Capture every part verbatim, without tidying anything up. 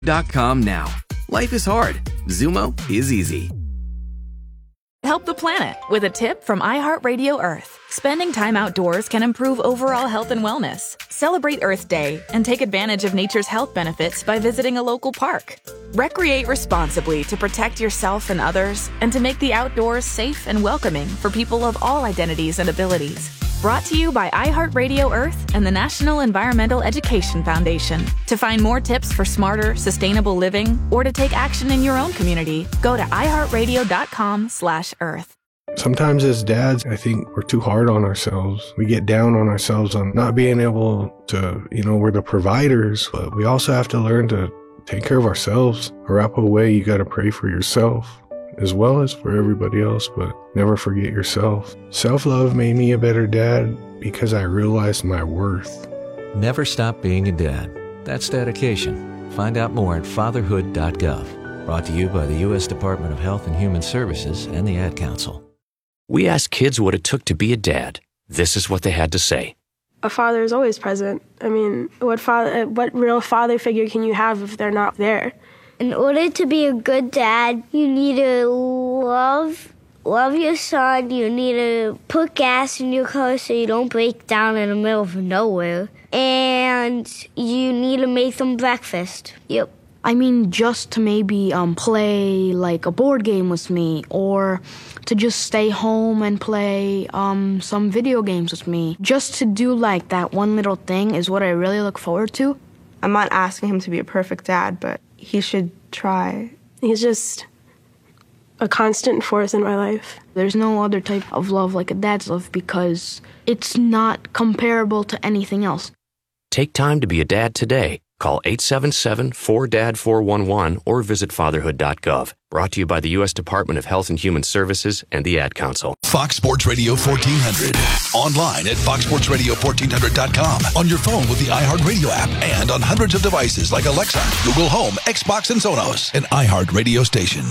dot com now. Life is hard. Zumo is easy. Help the planet with a tip from iHeartRadio Earth. Spending time outdoors can improve overall health and wellness. Celebrate Earth Day and take advantage of nature's health benefits by visiting a local park. Recreate responsibly to protect yourself and others and to make the outdoors safe and welcoming for people of all identities and abilities. Brought to you by iHeartRadio Earth and the National Environmental Education Foundation. To find more tips for smarter, sustainable living or to take action in your own community, go to iHeartRadio.com slash Earth. Sometimes as dads, I think we're too hard on ourselves. We get down on ourselves on not being able to, you know, we're the providers, but we also have to learn to take care of ourselves. A wrap away, you got to pray for yourself as well as for everybody else, but never forget yourself. Self-love made me a better dad because I realized my worth. Never stop being a dad. That's dedication. Find out more at fatherhood dot gov. Brought to you by the U S Department of Health and Human Services and the Ad Council. We asked kids what it took to be a dad. This is what they had to say. A father is always present. I mean, what father, what real father figure can you have if they're not there? In order to be a good dad, you need to love love your son. You need to put gas in your car so you don't break down in the middle of nowhere. And you need to make them breakfast. Yep. I mean, just to maybe um, play like a board game with me, or to just stay home and play um, some video games with me. Just to do like that one little thing is what I really look forward to. I'm not asking him to be a perfect dad, but he should try. He's just a constant force in my life. There's no other type of love like a dad's love because it's not comparable to anything else. Take time to be a dad today. Call eight seven seven, four D A D, four one one or visit fatherhood dot gov. Brought to you by the U S Department of Health and Human Services and the Ad Council. Fox Sports Radio fourteen hundred. Online at fox sports radio fourteen hundred dot com. On your phone with the iHeartRadio app. And on hundreds of devices like Alexa, Google Home, Xbox, and Sonos. An iHeartRadio station.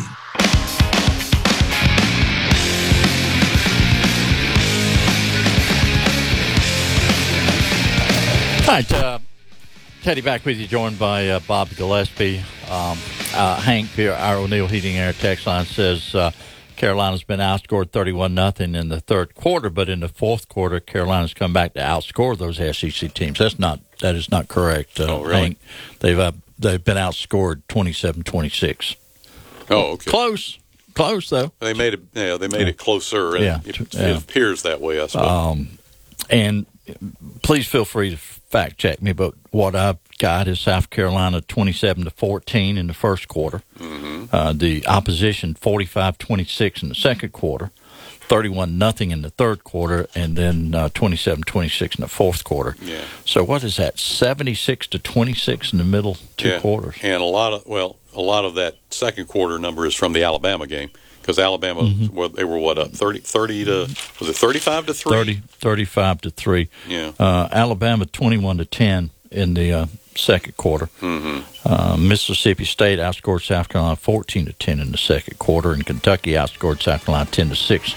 All right, uh, Teddy back with you, joined by uh, Bob Gillespie. Um, uh, Hank here, our O'Neill Heating Air text line says uh, Carolina's been outscored thirty-one nothing in the third quarter, but in the fourth quarter, Carolina's come back to outscore those S E C teams. That's not that is not correct. Uh, oh, really? Hank. They've uh, they've been outscored twenty-seven twenty-six. Oh, okay. Close, close though. They made it. Yeah, they made yeah. it closer, and yeah. it, yeah. it appears that way. I suppose. Um, and please feel free to fact check me, but what I've got is South Carolina twenty-seven to fourteen in the first quarter. Mm-hmm. Uh, the opposition forty-five twenty-six in the second quarter, thirty-one nothing in the third quarter, and then uh, twenty-seven twenty-six in the fourth quarter. Yeah. So what is that? seventy-six to twenty-six in the middle two yeah. quarters. And a lot of well, a lot of that second quarter number is from the Alabama game. Because Alabama, mm-hmm. well, they were what up thirty, thirty to was it thirty-five to three? thirty, thirty-five to three. Yeah. Uh, Alabama twenty-one to ten in the uh, second quarter. Mm-hmm. Uh, Mississippi State outscored South Carolina fourteen to ten in the second quarter, and Kentucky outscored South Carolina ten to six.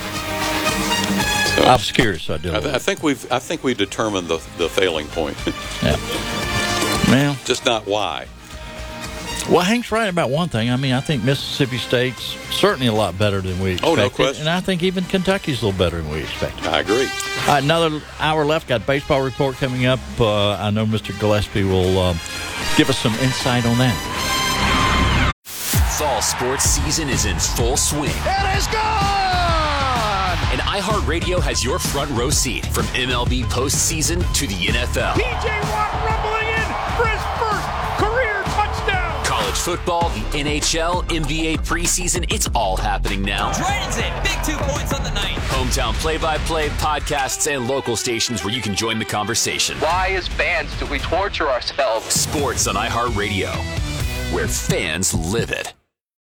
So, I was curious. I did. I, th- I think we've I think we determined the the failing point. yeah. Well, just not why. Well, Hank's right about one thing. I mean, I think Mississippi State's certainly a lot better than we expected. Oh, no question. And I think even Kentucky's a little better than we expected. I agree. All right, another hour left. Got baseball report coming up. Uh, I know Mister Gillespie will um, give us some insight on that. Fall sports season is in full swing. It is gone! And iHeartRadio has your front row seat from M L B postseason to the N F L. P J Watt rumbling in for his first career touchdown. College football, the N H L, N B A preseason, it's all happening now. Dragons in, big two points on the night. Hometown play-by-play, podcasts, and local stations where you can join the conversation. Why, as fans, do we torture ourselves? Sports on iHeartRadio, where fans live it.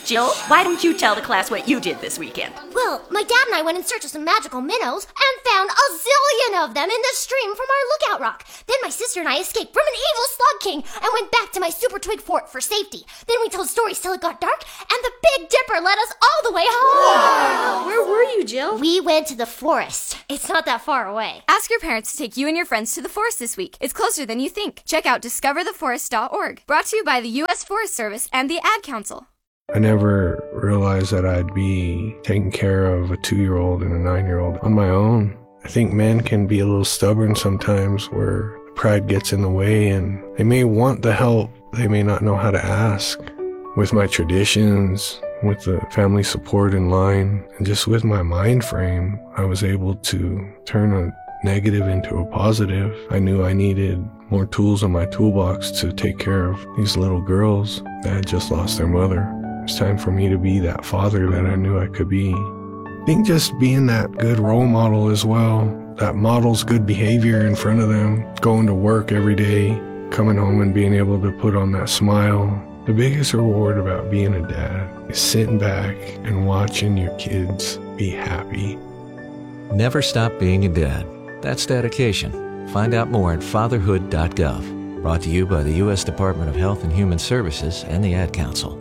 Jill, why don't you tell the class what you did this weekend? Well, my dad and I went in search of some magical minnows and found a zillion of them in the stream from our lookout rock. Then my sister and I escaped from an evil slug king and went back to my super twig fort for safety. Then we told stories till it got dark, and the Big Dipper led us all the way home. Wow. Where were you, Jill? We went to the forest. It's not that far away. Ask your parents to take you and your friends to the forest this week. It's closer than you think. Check out discover the forest dot org. Brought to you by the U S Forest Service and the Ad Council. I never realized that I'd be taking care of a two-year-old and a nine-year-old on my own. I think men can be a little stubborn sometimes where pride gets in the way and they may want the help, they may not know how to ask. With my traditions, with the family support in line, and just with my mind frame, I was able to turn a negative into a positive. I knew I needed more tools in my toolbox to take care of these little girls that had just lost their mother. It's time for me to be that father that I knew I could be. I think just being that good role model as well, that models good behavior in front of them, going to work every day, coming home and being able to put on that smile. The biggest reward about being a dad is sitting back and watching your kids be happy. Never stop being a dad. That's dedication. Find out more at fatherhood dot gov. Brought to you by the U S Department of Health and Human Services and the Ad Council.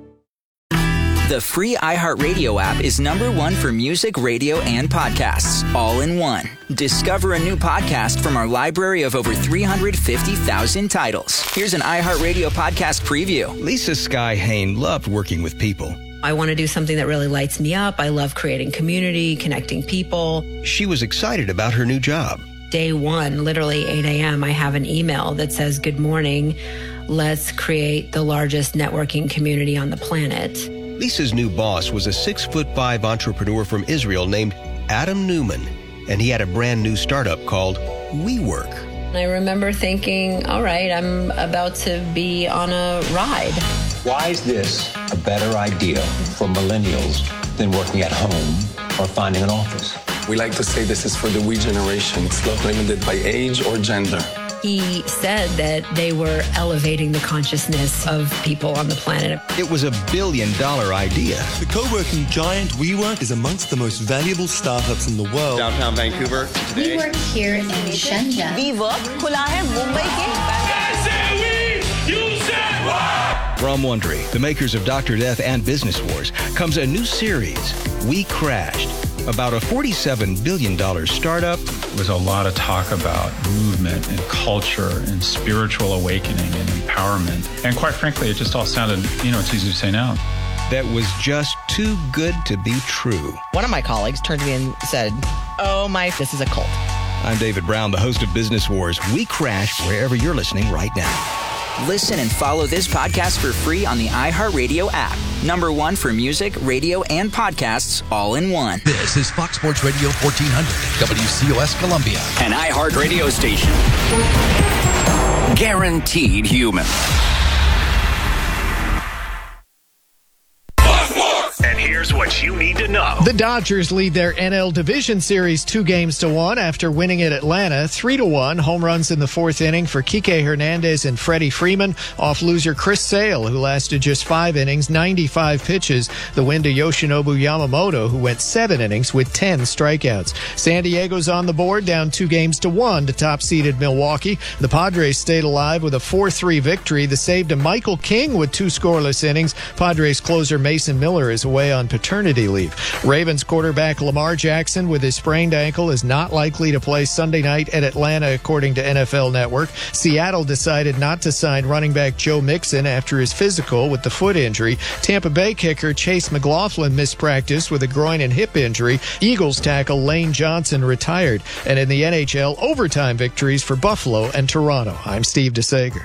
The free iHeartRadio app is number one for music, radio, and podcasts, all in one. Discover a new podcast from our library of over three hundred fifty thousand titles. Here's an iHeartRadio podcast preview. Lisa Sky Hain loved working with people. I want to do something that really lights me up. I love creating community, connecting people. She was excited about her new job. Day one, literally eight a.m., I have an email that says, "Good morning. Let's create the largest networking community on the planet." Lisa's new boss was a six foot five entrepreneur from Israel named Adam Newman, and he had a brand new startup called WeWork. I remember thinking, all right, I'm about to be on a ride. Why is this a better idea for millennials than working at home or finding an office? We like to say this is for the we generation. It's not limited by age or gender. He said that they were elevating the consciousness of people on the planet. It was a billion dollar idea. The co-working giant WeWork is amongst the most valuable startups in the world. Downtown Vancouver today. We work here in Shenzhen. WeWork खुला है मुंबई के From Wondery, the makers of Doctor Death and Business Wars, comes a new series, We Crashed, about a forty-seven billion dollars startup. There was a lot of talk about movement and culture and spiritual awakening and empowerment. And quite frankly, it just all sounded, you know, it's easy to say now. That was just too good to be true. One of my colleagues turned to me and said, "Oh my, this is a cult." I'm David Brown, the host of Business Wars. We Crashed wherever you're listening right now. Listen and follow this podcast for free on the iHeartRadio app. Number one for music, radio, and podcasts, all in one. This is Fox Sports Radio fourteen hundred, W C O S Columbia. An iHeartRadio station. Guaranteed human. And here's what you need to know. The Dodgers lead their N L Division Series two games to one after winning at Atlanta three to one. Home runs in the fourth inning for Kike Hernandez and Freddie Freeman off loser Chris Sale, who lasted just five innings, ninety-five pitches. The win to Yoshinobu Yamamoto, who went seven innings with ten strikeouts. San Diego's on the board, down two games to one to top-seeded Milwaukee. The Padres stayed alive with a four three victory. The save to Michael King with two scoreless innings. Padres closer Mason Miller is away on paternity leave. Ravens quarterback Lamar Jackson with his sprained ankle is not likely to play Sunday night at Atlanta, according to N F L Network. Seattle decided not to sign running back Joe Mixon after his physical with the foot injury. Tampa Bay kicker Chase McLaughlin missed practice with a groin and hip injury. Eagles tackle Lane Johnson retired. And in the N H L, overtime victories for Buffalo and Toronto. I'm Steve DeSager.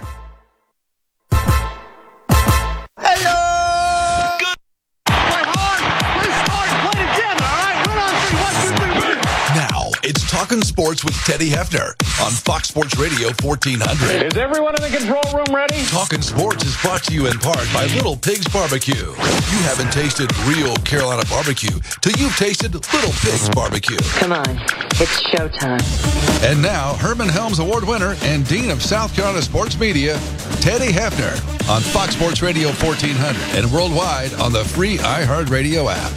Talking Sports with Teddy Hefner on Fox Sports Radio fourteen hundred. Is everyone in the control room ready? Talking Sports is brought to you in part by Little Pigs Barbecue. You haven't tasted real Carolina barbecue till you've tasted Little Pigs Barbecue. Come on, it's showtime. And now, Herman Helms Award winner and Dean of South Carolina Sports Media, Teddy Hefner on Fox Sports Radio fourteen hundred and worldwide on the free iHeartRadio app.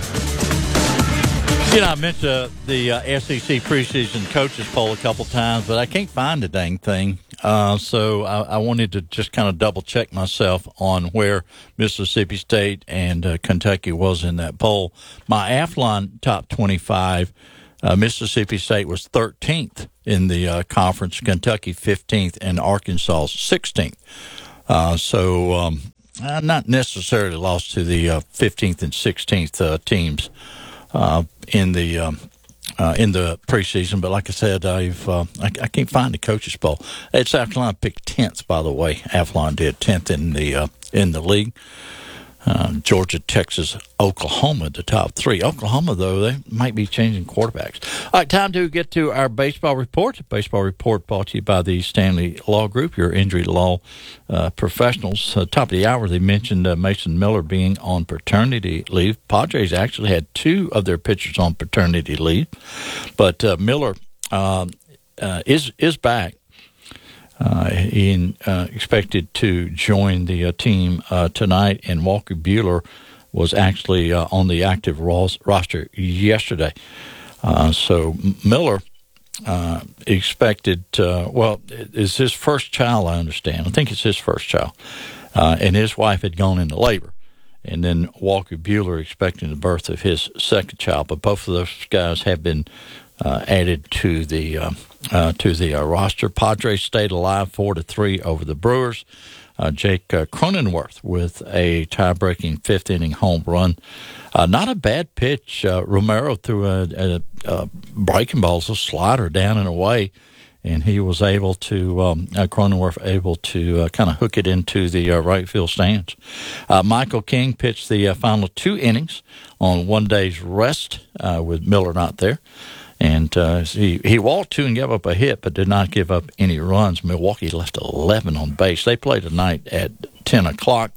You know, I mentioned the uh, S E C preseason coaches poll a couple times, but I can't find the dang thing. Uh, so I, I wanted to just kind of double check myself on where Mississippi State and uh, Kentucky was in that poll. My Athlon top twenty-five, uh, Mississippi State was thirteenth in the uh, conference, Kentucky fifteenth, and Arkansas sixteenth. Uh, so um, uh, not necessarily lost to the uh, fifteenth and sixteenth uh, teams uh, in the um, uh, in the preseason. But like I said, I've uh, I, I can't find the coaches poll. It's South Carolina picked tenth, by the way. Athlon did tenth in the uh, in the league. Uh, Georgia, Texas, Oklahoma, the top three. Oklahoma, though, they might be changing quarterbacks. All right, time to get to our baseball report. Baseball report brought to you by the Stanley Law Group, your injury law uh, professionals. Uh, top of the hour, they mentioned uh, Mason Miller being on paternity leave. Padres actually had two of their pitchers on paternity leave, but uh, Miller uh, uh, is is back. Uh, he uh, expected to join the uh, team uh, tonight, and Walker Buehler was actually uh, on the active ros- roster yesterday. Uh, so Miller uh, expected, uh, well, it's his first child, I understand. I think it's his first child. Uh, and his wife had gone into labor. And then Walker Buehler expecting the birth of his second child. But both of those guys have been uh, added to the uh, uh, to the uh, roster. Padres stayed alive four to three over the Brewers. Uh, Jake uh, Cronenworth with a tie-breaking fifth-inning home run. Uh, not a bad pitch. Uh, Romero threw a, a, a breaking ball, a slider down and away, and he was able to, um, uh, Cronenworth able to uh, kind of hook it into the uh, right field stands. Uh, Michael King pitched the uh, final two innings on one day's rest uh, with Miller not there. And uh, he, he walked two and gave up a hit, but did not give up any runs. Milwaukee left eleven on base. They play tonight at ten o'clock.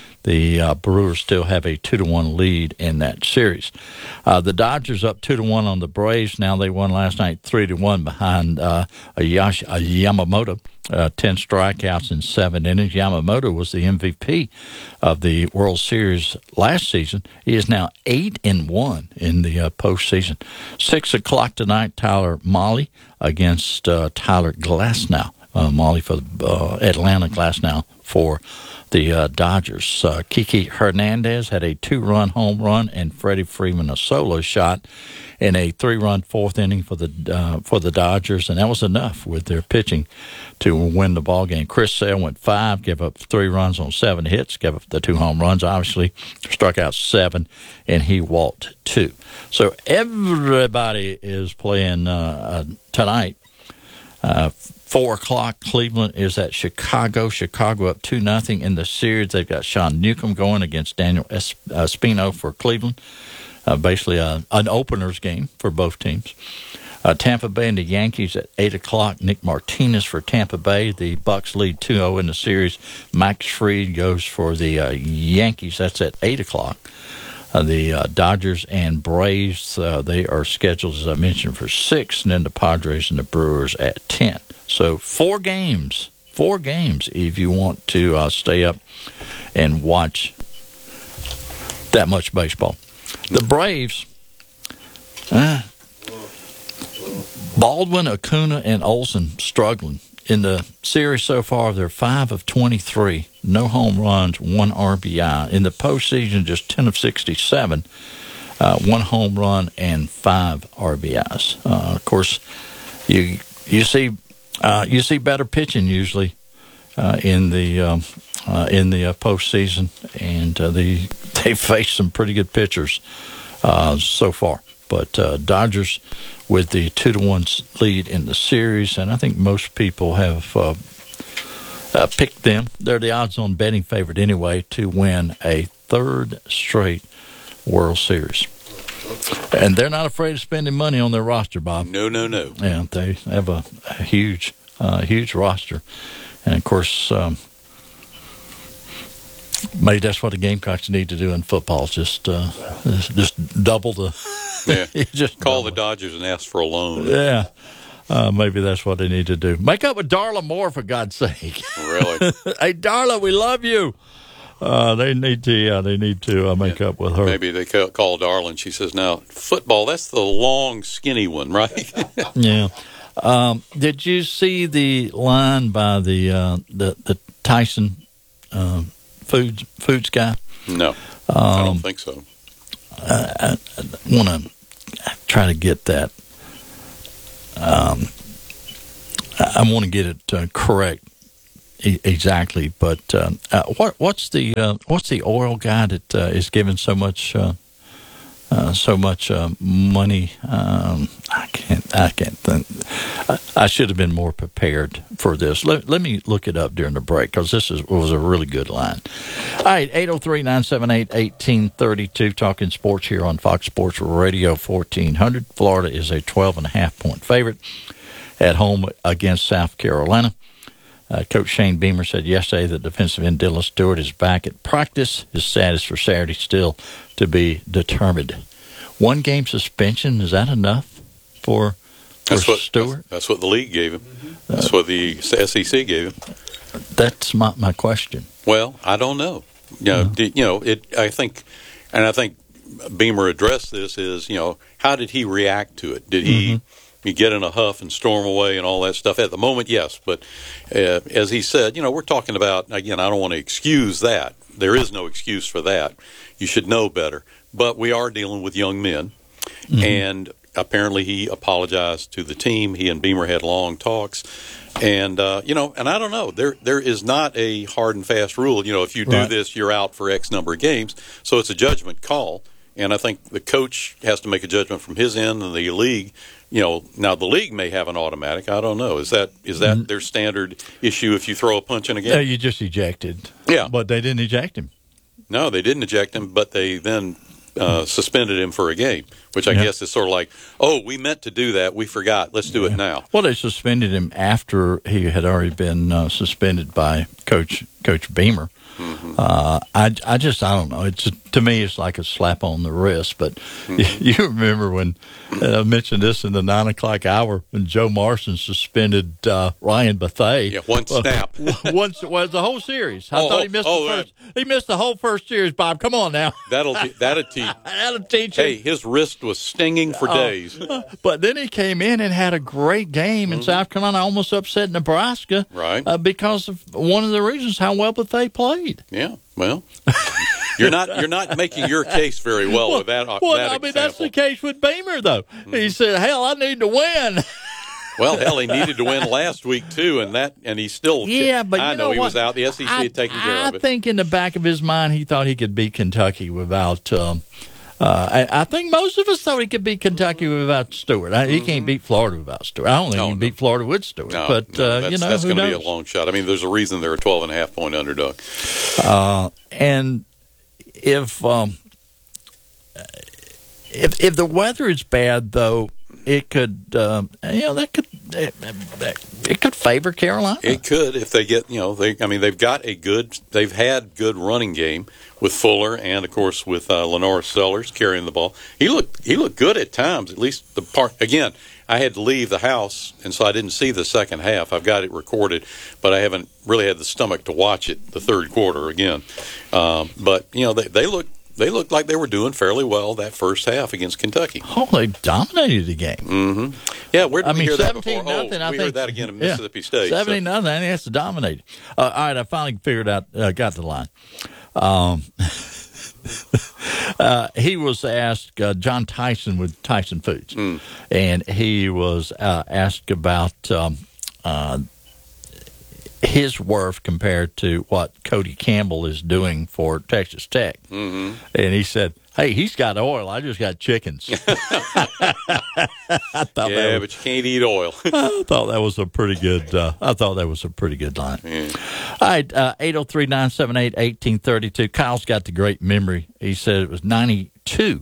The uh, Brewers still have a two to one lead in that series. Uh, the Dodgers up two to one on the Braves. Now they won last night three to one behind uh, a, Yash- a Yamamoto. Uh, ten strikeouts in seven innings. Yamamoto was the M V P of the World Series last season. He is now eight and one in the uh, postseason. Six o'clock tonight, Tyler Mahle against uh, Tyler Glasnow. Uh, Mahle for the, uh, Atlanta, Glasnow for the uh, Dodgers. Uh, Kiki Hernandez had a two-run home run, and Freddie Freeman a solo shot in a three-run fourth inning for the uh, for the Dodgers, and that was enough with their pitching to win the ball game. Chris Sale went five, gave up three runs on seven hits, gave up the two home runs, obviously, struck out seven, and he walked two. So everybody is playing uh, uh, tonight. Uh, Four o'clock, Cleveland is at Chicago. Chicago up two nothing in the series. They've got Sean Newcomb going against Daniel Espino for Cleveland. Uh, basically, a, an openers game for both teams. Uh, Tampa Bay and the Yankees at eight o'clock. Nick Martinez for Tampa Bay. The Bucks lead two oh in the series. Max Fried goes for the uh, Yankees. That's at eight o'clock. Uh, the uh, Dodgers and Braves, uh, they are scheduled, as I mentioned, for six, and then the Padres and the Brewers at ten. So four games, four games if you want to uh, stay up and watch that much baseball. The Braves, uh, Baldwin, Acuna, and Olsen struggling. In the series so far, they're five of twenty-three, no home runs, one R B I. In the postseason, just ten of sixty-seven, uh, one home run and five R B Is. Uh, of course, you you see uh, you see better pitching usually uh, in the um, uh, in the uh, postseason, and uh, they they face some pretty good pitchers uh, so far. But uh, Dodgers with the two to one lead in the series, and I think most people have uh, uh, picked them. They're the odds-on betting favorite anyway to win a third straight World Series. And they're not afraid of spending money on their roster, Bob. No, no, no. Yeah, they have a, a huge, uh, huge roster. And, of course, um, maybe that's what the Gamecocks need to do in football, just uh, just double the yeah. just call the Dodgers and ask for a loan. Yeah, uh, maybe that's what they need to do. Make up with Darla Moore, for God's sake. Really? Hey, Darla, we love you. Uh, they need to, yeah, they need to uh, make yeah. up with her. Maybe they call Darla and she says, "Now football, that's the long, skinny one, right?" Yeah. Um, did you see the line by the uh, the, the Tyson uh, Foods Foods guy? No, um, I don't think so. I, I, I want to try to get that. Um, I, I want to get it uh, correct e- exactly, but uh, uh, what what's the uh, what's the oil guy that uh, is giving so much uh, uh, so much uh, money? Um, I can't. I can't think. I, I should have been more prepared for this. Let, let me look it up during the break because this is, was a really good line. All right, eight oh three, nine seven eight, one eight three two, talking sports here on Fox Sports Radio fourteen hundred. Florida is a twelve and a half point favorite at home against South Carolina. Uh, Coach Shane Beamer said yesterday that defensive end Dylan Stewart is back at practice. His status for Saturday still to be determined. One game suspension, is that enough for, for that's what, Stewart? That's, that's what the league gave him. That's uh, what the S E C gave him. That's my, my question. Well, I don't know. You know, mm-hmm. did, you know, it. I think, and I think Beamer addressed this is, you know, how did he react to it? Did he, mm-hmm. he get in a huff and storm away and all that stuff? At the moment, yes. But uh, as he said, you know, we're talking about, again, I don't want to excuse that. There is no excuse for that. You should know better. But we are dealing with young men. Mm-hmm. And apparently he apologized to the team. He and Beamer had long talks. And, uh, you know, and I don't know. There there is not a hard and fast rule. You know, if you do right. this, you're out for X number of games. So it's a judgment call. And I think the coach has to make a judgment from his end, and the league, you know, now the league may have an automatic. I don't know. Is that is that mm-hmm. their standard issue if you throw a punch in a game? No, you just ejected. Yeah. But they didn't eject him. No, they didn't eject him, but they then uh, suspended him for a game, which I yeah. guess is sort of like, oh, we meant to do that. We forgot. Let's do yeah. it now. Well, they suspended him after he had already been uh, suspended by Coach Coach Beamer. Mm-hmm. Uh, I, I just, I don't know. It's to me, it's like a slap on the wrist. But mm-hmm. you, you remember when uh, I mentioned this in the nine o'clock hour when Joe Marson suspended uh, Ryan Bethea. Yeah, one snap. Uh, once was the whole series. I oh, thought he missed oh, the first. He missed the whole first series. Bob, come on now. That'll te- that'll teach. that'll teach him. Hey, his wrist was stinging for oh. days. But then he came in and had a great game mm-hmm. in South Carolina, almost upset Nebraska, right? Uh, because of one of the reasons how well Bethea played. Yeah. Well, you're not you're not making your case very well, well with that. Well, that I mean example. That's the case with Beamer, though. Mm-hmm. He said, "Hell, I need to win." Well, hell, he needed to win last week too, and that and he still. Yeah, but I you know, know he what? was out. The S E C I, had taken care I of it. I think in the back of his mind, he thought he could beat Kentucky without. Um, uh, I, I think most of us thought he could beat Kentucky without Stewart. I, he mm-hmm. can't beat Florida without Stewart. I don't think no, he can no. beat Florida with Stewart. No, but no, uh, that's, you know, that's who going knows? to be a long shot. I mean, there's a reason they're a twelve and a half point underdog. Uh, and if um, if if the weather is bad, though, it could um, you know that could it, it could favor Carolina. It could if they get you know they I mean they've got a good they've had good running game with Fuller and of course with uh, Lenore Sellers carrying the ball. He looked he looked good at times. At least the part again. I had to leave the house, and so I didn't see the second half. I've got it recorded, but I haven't really had the stomach to watch it the third quarter again. Um, but you know they they look. They looked like they were doing fairly well that first half against Kentucky. Oh, they dominated the game. Mm-hmm. Yeah, where did I we mean, hear that before? Nothing, oh, I we think, heard that again in yeah, Mississippi State. seventeen so. nothing. I think that's to dominate. Uh, all right, I finally figured out, uh, got the line. Um, uh, he was asked, uh, John Tyson with Tyson Foods, mm. and he was uh, asked about um, uh, his worth compared to what Cody Campbell is doing for Texas Tech. Mm-hmm. And he said, hey, he's got oil. I just got chickens. I thought yeah, that was, but you can't eat oil. I thought that was a pretty good. Uh, I thought that was a pretty good line. Yeah. All right, uh, eight zero three nine seven eight eighteen thirty two. Kyle's got the great memory. He said it was ninety two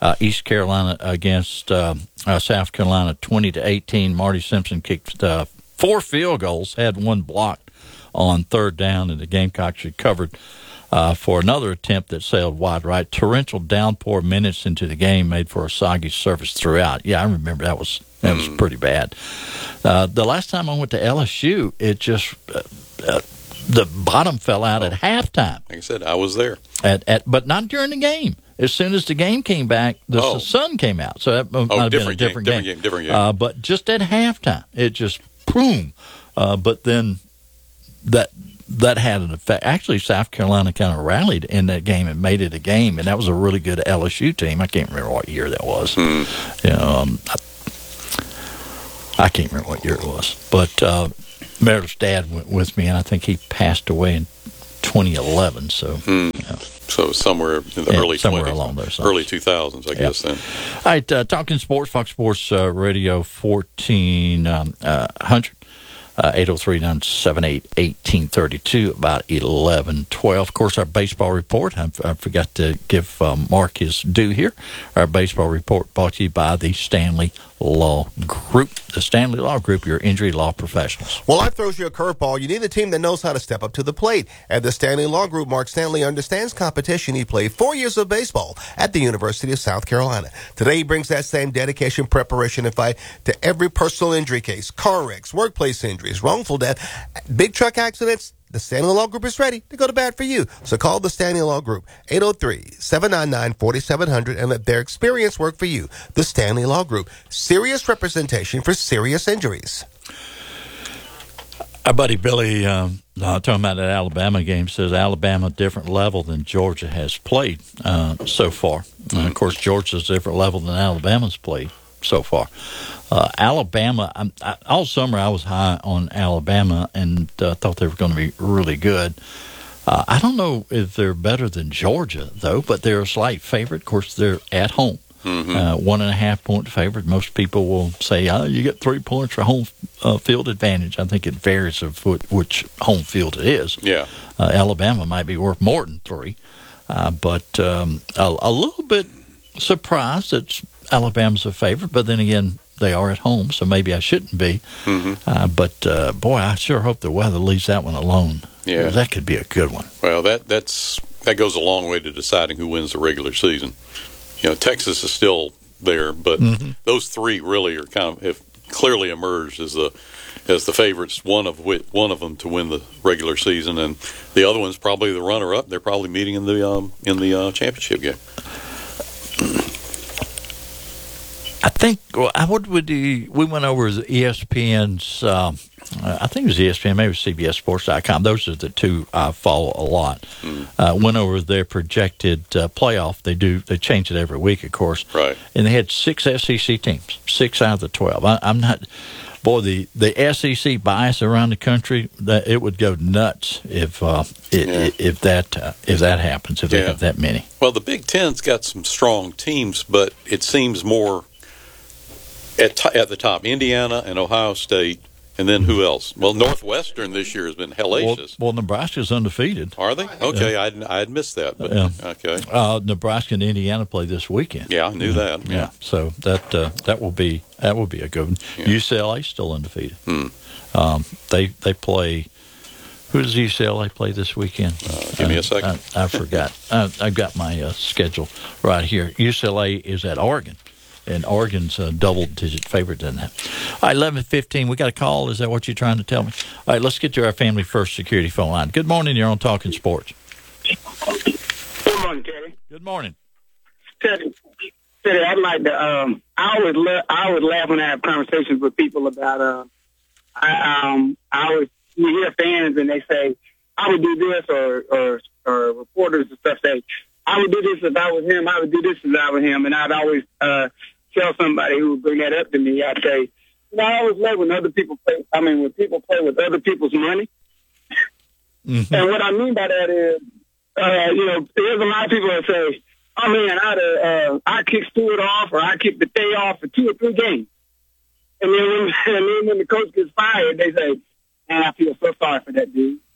Uh, East Carolina against uh, uh, South Carolina, twenty to eighteen. Marty Simpson kicked uh, four field goals, had one blocked on third down, and the Gamecocks recovered uh, for another attempt that sailed wide right. Torrential downpour minutes into the game made for a soggy surface throughout. Yeah, I remember that was that was pretty bad. Uh, the last time I went to L S U, it just uh, uh, the bottom fell out at halftime. Like I said, I was there. At, at but not during the game. As soon as the game came back, the Oh. sun came out. So that might Oh, have been a different game, different different game. game, different game. Uh, but just at halftime, it just boom. Uh, but then that that had an effect. Actually, South Carolina kind of rallied in that game and made it a game, and that was a really good L S U team. I can't remember what year that was. Hmm. You know, um, I, I can't remember what year it was. But uh, Meredith's dad went with me, and I think he passed away in twenty eleven. So. Hmm. You know. So somewhere in the Yeah, early somewhere twenties, along those early two thousands, I Yeah. guess. Then, All right, uh, talking sports, Fox Sports uh, Radio fourteen hundred, uh, eight oh three, nine seven eight, eighteen thirty-two, about eleven twelve. Of course, our baseball report, I, I forgot to give um, Mark his due here. Our baseball report brought to you by the Stanley Law Group. The Stanley Law Group, your injury law professionals. Well, life throws you a curveball. You need a team that knows how to step up to the plate. At the Stanley Law Group, Mark Stanley understands competition. He played four years of baseball at the University of South Carolina. Today, he brings that same dedication, preparation, and fight to every personal injury case, car wrecks, workplace injuries, wrongful death, big truck accidents. The Stanley Law Group is ready to go to bat for you. So call the Stanley Law Group, eight oh three, seven nine nine, four seven zero zero, and let their experience work for you. The Stanley Law Group, serious representation for serious injuries. Our buddy Billy, um, uh, talking about that Alabama game, says Alabama different level than Georgia has played uh, so far. Mm-hmm. And of course, Georgia's different level than Alabama's played so far. Uh, Alabama, I, I, all summer I was high on Alabama and uh, thought they were going to be really good. Uh, I don't know if they're better than Georgia, though, but they're a slight favorite. Of course, they're at home. Mm-hmm. Uh, one and a half point favorite. Most people will say, oh, you get three points for home uh, field advantage. I think it varies of which, which home field it is. Yeah. Uh, Alabama might be worth more than three. Uh, but um, a, a little bit surprised that Alabama's a favorite, but then again, they are at home, so maybe I shouldn't be. Mm-hmm. Uh, but, uh, boy, I sure hope the weather leaves that one alone. Yeah. That could be a good one. Well, that that's that goes a long way to deciding who wins the regular season. You know, Texas is still there, but mm-hmm. those three really are kind of have clearly emerged as the as the favorites. One of which, one of them to win the regular season, and the other one's probably the runner-up. They're probably meeting in the um, in the uh, championship game. I think well, what would the, we went over E S P N's. Um, I think it was E S P N, maybe it was C B S Sports dot com. Those are the two I follow a lot. Mm. Uh, went over their projected uh, playoff. They do they change it every week, of course. Right. And they had six S E C teams, six out of the twelve. I, I'm not. Boy, the, the S E C bias around the country, that it would go nuts if uh, it, yeah. if that uh, if that happens, if yeah. they have that many. Well, the Big Ten's got some strong teams, but it seems more at t- at the top, Indiana and Ohio State, and then who else? Well, Northwestern this year has been hellacious. Well, well Nebraska's undefeated. Are they? Okay, yeah. I'd, I'd missed that. But, yeah. Okay. Uh, Nebraska and Indiana play this weekend. Yeah, I knew yeah. that. Yeah. yeah, so that uh, that will be that will be a good one. Yeah. U C L A still undefeated. Hmm. Um, they they play. Who does U C L A play this weekend? Uh, give me a second. I, I forgot. I, I've got my uh, schedule right here. U C L A is at Oregon. And Oregon's a double-digit favorite in that. All right, eleven fifteen, we got a call. Is that what you're trying to tell me? All right, let's get to our Family First Security phone line. Good morning. You're on Talking Sports. Good morning, Teddy. Good morning. Teddy, Teddy I'd like to, um, I always, le- I always laugh when I have conversations with people about, uh, I, um, I always, you hear fans and they say, I would do this, or, or, or reporters and stuff say, I would do this if I was him. I would do this if I was him. And I'd always uh, tell somebody who would bring that up to me, I'd say, you know, I always love when other people play, I mean, when people play with other people's money. Mm-hmm. And what I mean by that is, uh, you know, there's a lot of people that say, oh, man, I'd, uh, I kick Stewart off, or I kick the day off for two or three games. And then when, and then when the coach gets fired, they say, man, I feel so sorry for that dude.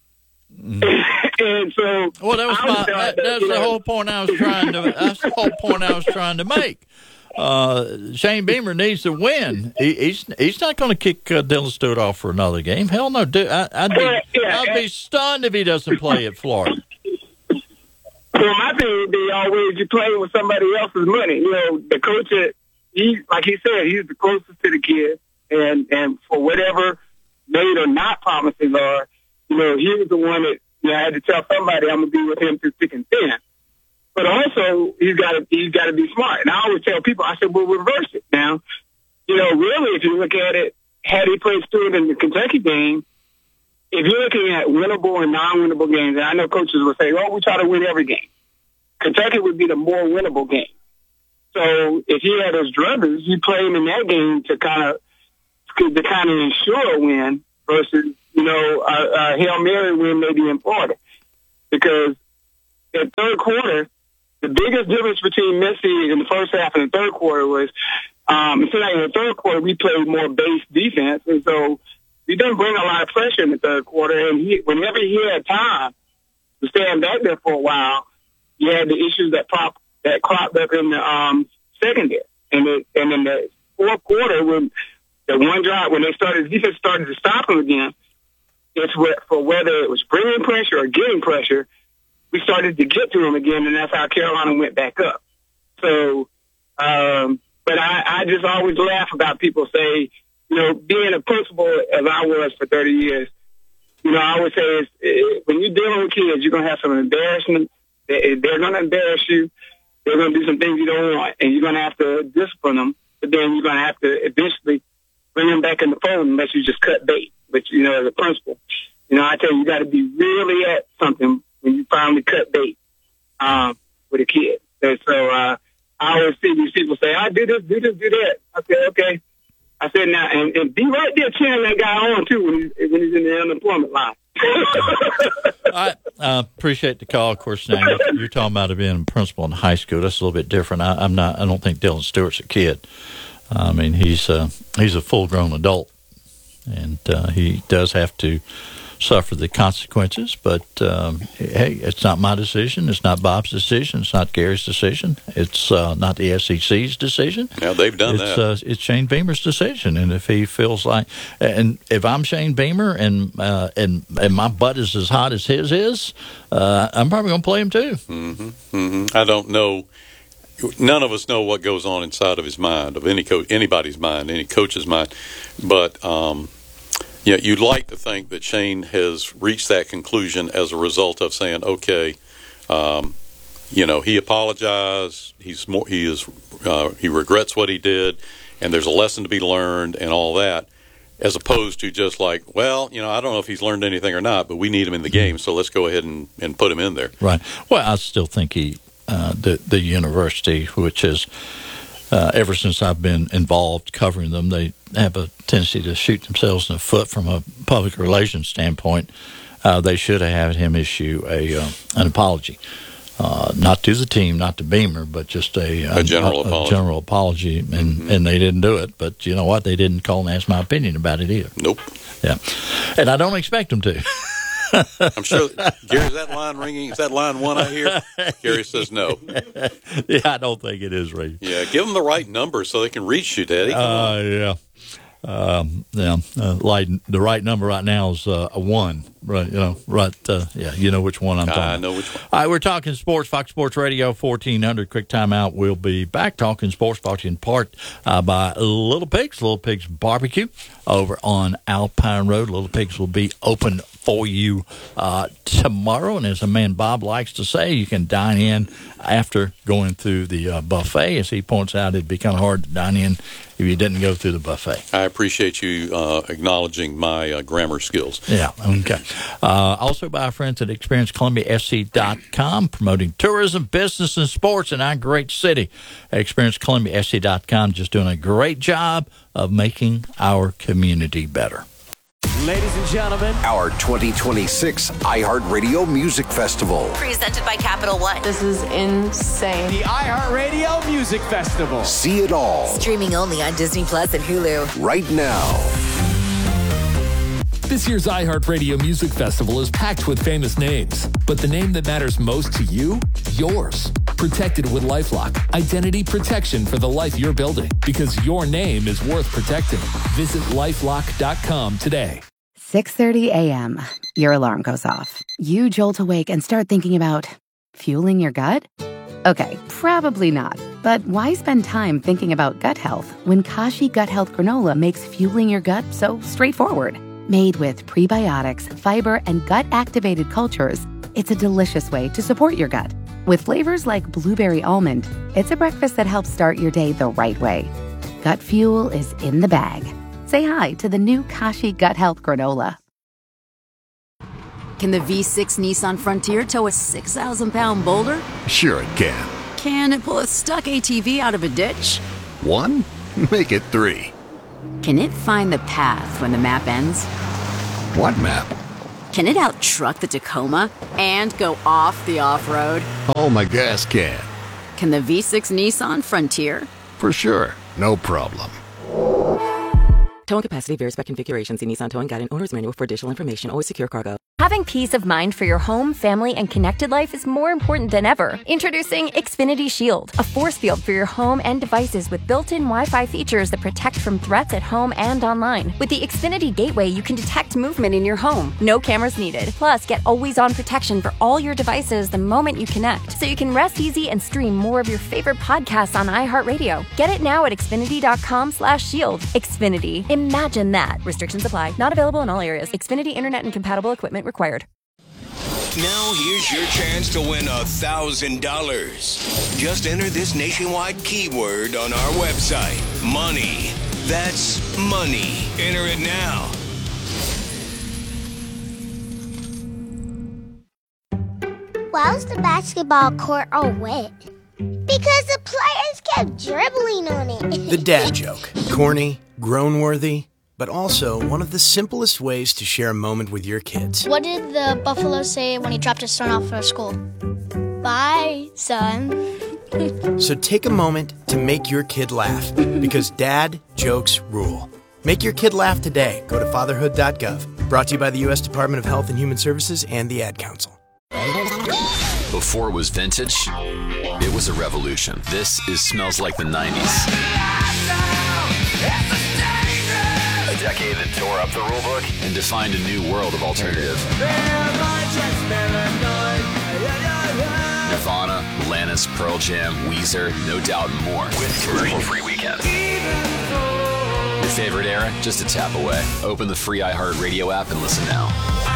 Mm. And so, well, that was my, that, that's the know. whole point I was trying to. That's the whole point I was trying to make. Uh, Shane Beamer needs to win. He, he's he's not going to kick uh, Dylan Stewart off for another game. Hell no, dude. I, I'd be yeah, yeah, I'd be stunned if he doesn't play at Florida. Well, my thing would be always you play with somebody else's money. You know, the coach, he like he said, he's the closest to the kid, and and for whatever made or not promises are, you know, he was the one that you know, I had to tell somebody I'm gonna be with him through thick and thin. But also, he's got to he's got to be smart. And I always tell people, I said, well, reverse it. Now, you know, really, if you look at it, had he played Stewart in the Kentucky game, if you're looking at winnable and non-winnable games, and I know coaches will say, oh, we try to win every game. Kentucky would be the more winnable game. So if he had those druthers, you play him in that game to kind of to kind of ensure a win versus, you know, a, a Hail Mary win maybe in Florida. Because at third quarter, the biggest difference between Messi in the first half and the third quarter was, um, it seemed like in the third quarter we played more base defense, and so we didn't bring a lot of pressure in the third quarter. And he, whenever he had time to stand back there for a while, you had the issues that pop that cropped up in the um, secondary, and it, and in the fourth quarter when the one drive when they started, defense started to stop him again. It's for whether it was bringing pressure or getting pressure. We started to get to him again, and that's how Carolina went back up. So, um, but I, I just always laugh about people say, you know, being a principal as I was for thirty years, you know, I would say is, is when you're dealing with kids, you're going to have some embarrassment. They, they're going to embarrass you. They're going to do some things you don't want, and you're going to have to discipline them. But then you're going to have to eventually bring them back in the fold unless you just cut bait. But, you know, as a principal, you know, I tell you, you got to be really at something when you finally cut bait um, with a kid. And so uh, I always see these people say, I do this, do this, do that. I said, okay. I said, now, and, and be right there cheering that guy on, too, when he's, when he's in the unemployment line. I uh, appreciate the call. Of course, now you're, you're talking about it being a principal in high school. That's a little bit different. I, I'm not. I don't think Dylan Stewart's a kid. I mean, he's uh, he's a full-grown adult, and uh, he does have to suffer the consequences. But um, hey, it's not my decision. It's not Bob's decision. It's not Gary's decision. It's uh, not the S E C's decision. Yeah, they've done it's, that. Uh, it's Shane Beamer's decision, and if he feels like, and if I'm Shane Beamer and uh, and and my butt is as hot as his is, uh, I'm probably going to play him too. Mm-hmm. Mm-hmm. I don't know. None of us know what goes on inside of his mind, of any coach, anybody's mind, any coach's mind, but. Um, Yeah, you'd like to think that Shane has reached that conclusion as a result of saying, okay, um, you know, he apologized, he's more, he is, uh, he regrets what he did, and there's a lesson to be learned and all that, as opposed to just like, well, you know, I don't know if he's learned anything or not, but we need him in the game, so let's go ahead and, and put him in there. Right. Well, I still think he, uh, the, the university, which is, Uh, ever since I've been involved covering them, they have a tendency to shoot themselves in the foot from a public relations standpoint. Uh, they should have had him issue a uh, an apology, uh, not to the team, not to Beamer, but just a, a general a, apology. A general apology, and, mm-hmm. and they didn't do it. But you know what? They didn't call and ask my opinion about it either. Nope. Yeah, and I don't expect them to. I'm sure, Gary, is that line ringing? Is that line one I hear? Gary says no. Yeah, I don't think it is ringing. Yeah, give them the right number so they can reach you, Daddy. Come uh, on. Yeah. Um, yeah, uh, like the right number right now is uh, a one, right? You know, right? Uh, yeah, you know which one I'm talking. I know which one. All right, we're talking sports. Fox Sports Radio fourteen hundred. Quick timeout. We'll be back talking sports, brought to you in part uh, by Little Pigs, Little Pigs Barbecue over on Alpine Road. Little Pigs will be open for you uh, tomorrow, and as a man Bob likes to say, you can dine in after going through the uh, buffet. As he points out, it'd be kind of hard to dine in if you didn't go through the buffet. I appreciate you uh, acknowledging my uh, grammar skills. Yeah, okay. Uh, also by our friends at Experience Columbia S C dot com, promoting tourism, business, and sports in our great city. Experience Columbia S C dot com just doing a great job of making our community better. Ladies and gentlemen, our twenty twenty-six iHeartRadio Music Festival. Presented by Capital One. This is insane. The iHeartRadio Music Festival. See it all. Streaming only on Disney Plus and Hulu. Right now. This year's iHeartRadio Music Festival is packed with famous names, but the name that matters most to you? Yours. Protected with LifeLock. Identity protection for the life you're building, because your name is worth protecting. Visit lifelock dot com today. six thirty a.m. Your alarm goes off. You jolt awake and start thinking about fueling your gut? Okay, probably not. But why spend time thinking about gut health when Kashi Gut Health Granola makes fueling your gut so straightforward? Made with prebiotics, fiber, and gut-activated cultures, it's a delicious way to support your gut. With flavors like blueberry almond, it's a breakfast that helps start your day the right way. Gut fuel is in the bag. Say hi to the new Kashi Gut Health Granola. Can the V six Nissan Frontier tow a six thousand pound boulder? Sure it can. Can it pull a stuck A T V out of a ditch? One? Make it three. Can it find the path when the map ends? What map? Can it out-truck the Tacoma and go off the off-road? Oh, my gas can. Can the V six Nissan Frontier? For sure. No problem. Towing capacity varies by configuration. See Nissan Towing Guide and Owner's Manual for additional information. Always secure cargo. Having peace of mind for your home, family, and connected life is more important than ever. Introducing Xfinity Shield, a force field for your home and devices with built-in Wi-Fi features that protect from threats at home and online. With the Xfinity Gateway, you can detect movement in your home. No cameras needed. Plus, get always-on protection for all your devices the moment you connect, so you can rest easy and stream more of your favorite podcasts on iHeartRadio. Get it now at Xfinity.com slash shield. Xfinity. Imagine that. Restrictions apply. Not available in all areas. Xfinity Internet and compatible equipment required. Now here's your chance to win a thousand dollars. Just enter this nationwide keyword on our website. Money. That's money. Enter it now. Why was the basketball court all wet? Because the players kept dribbling on it. The dad joke. Corny, groan-worthy, but also one of the simplest ways to share a moment with your kids. What did the buffalo say when he dropped his son off for school? Bye, son. So take a moment to make your kid laugh, because dad jokes rule. Make your kid laugh today. Go to fatherhood dot gov. Brought to you by the U S Department of Health and Human Services and the Ad Council. Before it was vintage, it was a revolution. This is Smells Like the nineties. A decade that tore up the rulebook and defined a new world of alternative. Nirvana, Alanis, Pearl Jam, Weezer, No Doubt, and more. With commercial-free weekends. Your favorite era? Just a tap away. Open the free iHeartRadio app and listen now.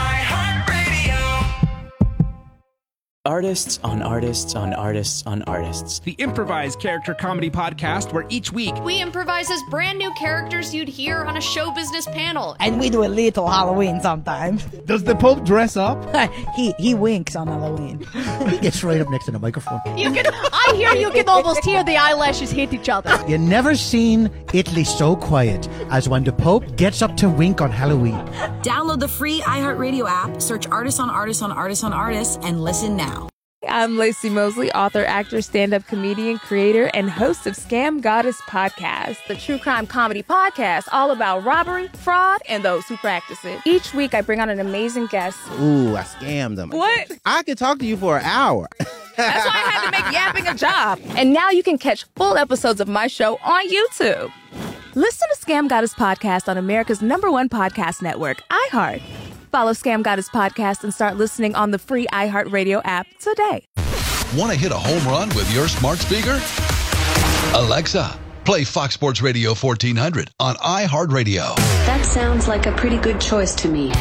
Artists on artists on artists on artists. The improvised character comedy podcast where each week we improvise as brand new characters you'd hear on a show business panel. And we do a little Halloween sometimes. Does the Pope dress up? he he winks on Halloween. He gets right up next to the microphone. You can, I hear you can almost hear the eyelashes hit each other. You never seen Italy so quiet as when the Pope gets up to wink on Halloween. Download the free iHeartRadio app, search Artists on Artists on Artists on Artists, and listen now. I'm Lacey Mosley, author, actor, stand-up comedian, creator, and host of Scam Goddess Podcast, the true crime comedy podcast all about robbery, fraud, and those who practice it. Each week, I bring on an amazing guest. Ooh, I scammed them. What? I could talk to you for an hour. That's why I had to make yapping a job. And now you can catch full episodes of my show on YouTube. Listen to Scam Goddess Podcast on America's number one podcast network, iHeart. Follow Scam Goddess Podcast and start listening on the free iHeartRadio app today. Want to hit a home run with your smart speaker? Alexa, play Fox Sports Radio fourteen hundred on iHeartRadio. That sounds like a pretty good choice to me.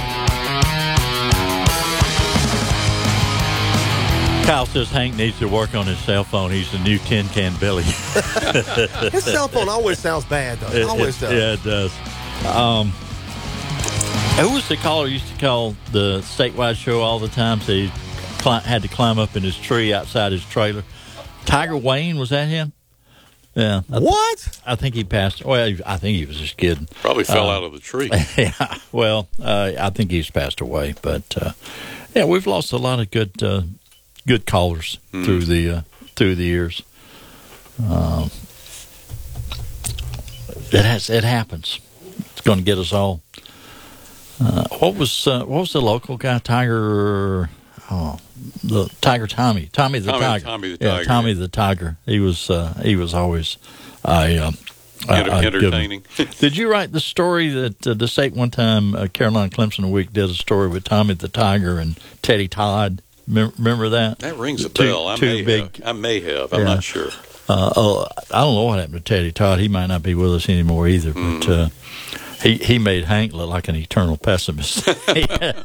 Kyle says Hank needs to work on his cell phone. He's the new Tin Can Billy. His cell phone always sounds bad, though. It, it always it, does. Yeah, it does. Um, who was the caller who used to call the statewide show all the time? So he cli- had to climb up in his tree outside his trailer. Tiger Wayne, was that him? Yeah. I th- what? I think he passed. Well, I think he was just kidding. Probably fell uh, out of the tree. Yeah. Well, uh, I think he's passed away. But uh, yeah, we've lost a lot of good uh, good callers mm. through the uh, through the years. Um, it has. It happens. It's going to get us all. Uh, what was uh, what was the local guy? Tiger, oh, the Tiger Tommy, Tommy the Tommy, Tiger, Tommy the yeah, Tiger. Tommy the Tiger. He was uh, he was always a um, Enter- uh, entertaining. Did you write the story that uh, the state one time uh, Carolina Clemson Week did a story with Tommy the Tiger and Teddy Todd? Mem- Remember that? That rings a Two- bell. I two may big- have. I may have. I'm Yeah. not sure. Uh, oh, I don't know what happened to Teddy Todd. He might not be with us anymore either. Mm. But uh, he he made Hank look like an eternal pessimist. I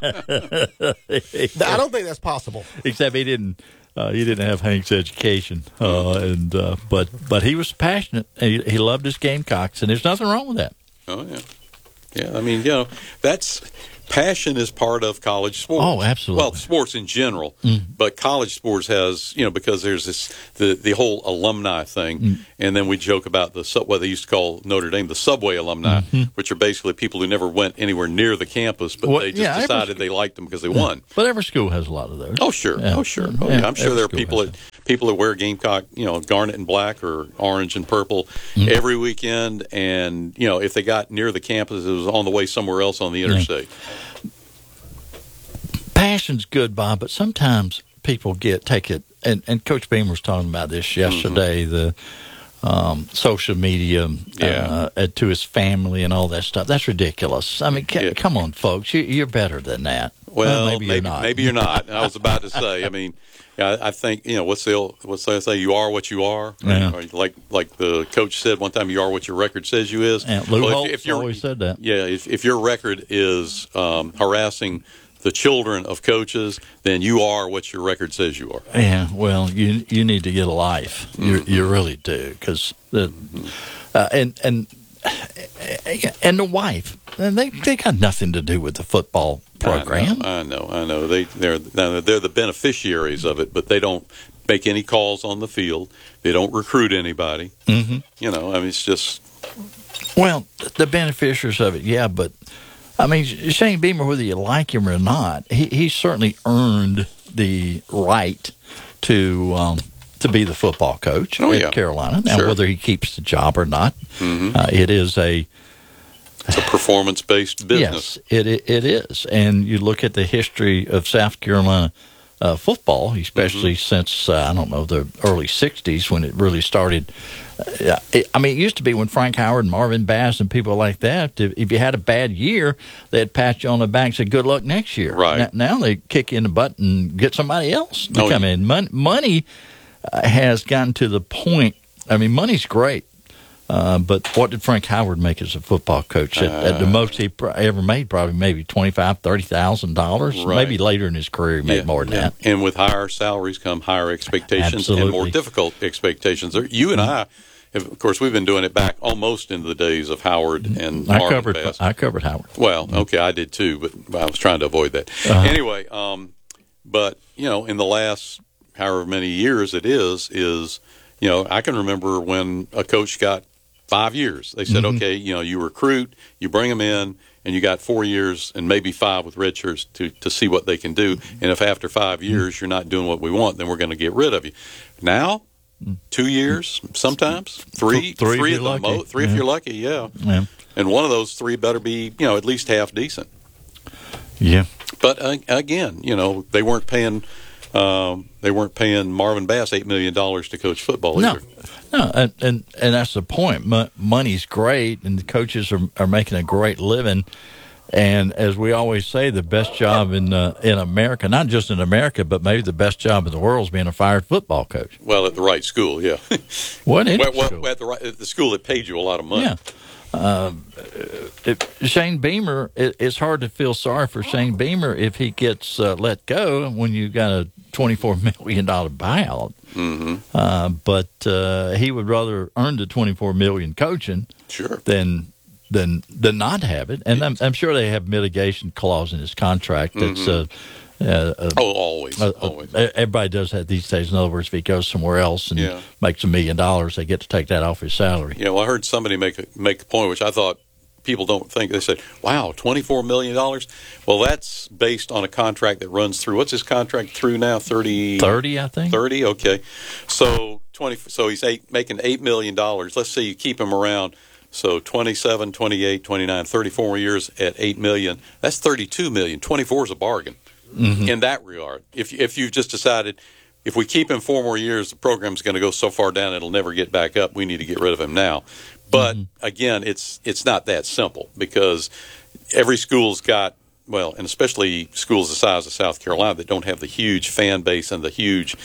don't think that's possible. Except he didn't. Uh, he didn't have Hank's education, uh, and uh, but but he was passionate. He, he loved his Gamecocks, and there's nothing wrong with that. Oh yeah, yeah. I mean, you know, that's passion is part of college sports. Oh, absolutely. Well, sports in general, Mm. but college sports has, you know, because there's this the the whole alumni thing, Mm. and then we joke about the sub- what they used to call Notre Dame the subway alumni, Mhm. which are basically people who never went anywhere near the campus, but Well, they just yeah, every decided sc- they liked them because they Yeah. won. But every school has a lot of those. Oh sure, Yeah. oh sure, oh, Yeah, yeah. I'm sure every there are school people has that people that wear Gamecock, you know, garnet and black or orange and purple Mm. every weekend, and you know, if they got near the campus, it was on the way somewhere else on the interstate. Passion's good, Bob, but sometimes people get take it. And, and Coach Beamer was talking about this yesterday. The um, social media Yeah. uh, to his family and all that stuff. That's ridiculous. I mean, ca- come on, folks, you, you're better than that. Well, maybe, maybe you're not. maybe you're not. I was about to say. I mean, yeah, I think you know what's the old, what's they say? You are what you are. Yeah. Or like like the coach said one time. You are what your record says you is. Yeah, Lou Well, if- Holtz if you're- always said that. Yeah, if, if your record is um, harassing the children of coaches, then you are what your record says you are. Yeah, well, you you need to get a life. You Mm-hmm. you really do, because the uh, and and and the wife, they they got nothing to do with the football program. I know, I know. I know. They they're they're the beneficiaries of it, but they don't make any calls on the field. They don't recruit anybody. Mm-hmm. You know, I mean, it's just Well, the beneficiaries of it, yeah, but I mean, Shane Beamer, whether you like him or not, he he certainly earned the right to um, to be the football coach Oh, at yeah. Carolina. Now, Sure. whether he keeps the job or not, Mhm. uh, it is a it's a performance-based business. Yes, it, it it is. And you look at the history of South Carolina uh, football, especially Mm-hmm. since, uh, I don't know, the early sixties when it really started. Uh, it, I mean, it used to be when Frank Howard and Marvin Bass and people like that, if, if you had a bad year, they'd pat you on the back and say, good luck next year. Right. Now, now they kick you in the butt and get somebody else to Oh, come yeah. in. Mon- money uh, has gotten to the point, I mean, money's great. Uh, but what did Frank Howard make as a football coach? At, at the Uh, most he pr- ever made, probably maybe twenty-five, thirty thousand dollars. Right. Maybe later in his career, he made Yeah, more than yeah. that. And with higher salaries come higher expectations and more Absolutely. difficult expectations. There- You and I, have, of course, we've been doing it back almost into the days of Howard and I Marvin covered. Bass. I covered Howard. Well, okay, I did too, but I was trying to avoid that. Uh-huh. Anyway, um, but you know, in the last however many years it is, is you know, I can remember when a coach got five years. They said, Mhm. okay, you know, you recruit, you bring them in, and you got four years and maybe five with red shirts to to see what they can do. And if after five years you're not doing what we want, then we're going to get rid of you. Now, two years, sometimes three, Three if three you're of the lucky. mo- three if Yeah. you're lucky, yeah. Yeah. And one of those three better be, you know, at least half decent. Yeah. But uh, again, you know, they weren't paying um, they weren't paying Marvin Bass eight million dollars to coach football No, either. no, and, and and that's the point. Mo- money's great, and the coaches are are making a great living. And as we always say, the best job in uh, in America, not just in America, but maybe the best job in the world is being a fired football coach. Well, at the right school, yeah. What any well, well, school. at the right, at the school that paid you a lot of money. Yeah. Um, if Shane Beamer, it, it's hard to feel sorry for Shane Beamer if he gets uh, let go when you got a twenty-four million dollars buyout. Mm-hmm. Uh, but uh, he would rather earn the twenty-four million dollars coaching Sure. than than than not have it. And I'm, I'm sure they have mitigation clause in his contract. That's Mhm. uh, uh, uh, Oh, always, uh, uh, always. everybody does that these days. In other words, if he goes somewhere else and Yeah. makes a million dollars, they get to take that off his salary. Yeah, well, I heard somebody make a, make a point, which I thought people don't think. They said, wow, twenty-four million dollars? Well, that's based on a contract that runs through, what's his contract through now? thirty thirty, I think. thirty, okay. So twenty. So he's eight, making eight million dollars. Let's say you keep him around So twenty-seven, twenty-eight, twenty-nine, thirty-four more years at eight million dollars. That's thirty-two million dollars. twenty-four is a bargain mm-hmm. in that regard. If if you've just decided, if we keep him four more years, the program's going to go so far down it'll never get back up. We need to get rid of him now. But mm-hmm. again, it's it's not that simple because every school's got, well, and especially schools the size of South Carolina that don't have the huge fan base and the huge